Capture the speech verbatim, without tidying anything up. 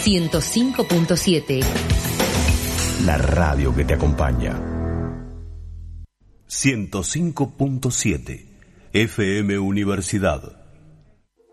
ciento cinco punto siete. La radio que te acompaña. ciento cinco punto siete F M Universidad.